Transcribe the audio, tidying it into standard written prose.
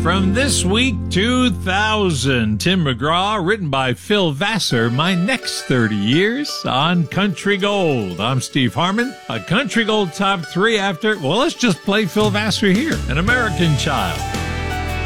from This Week 2000. Tim McGraw, written by Phil Vassar, My Next 30 Years on Country Gold. I'm Steve Harmon. A Country Gold Top 3 after, well, let's just play Phil Vassar here. An American Child.